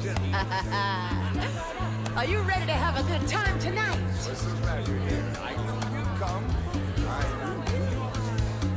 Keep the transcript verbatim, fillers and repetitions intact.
Are you ready to have a good time tonight? What's the value here?